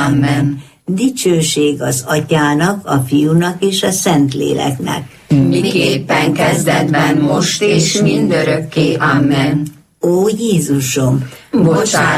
Amen. Dicsőség az Atyának, a Fiúnak és a Szentléleknek. Miképpen kezdetben, most és mindörökké. Amen. Ó Jézusom, Bocsáss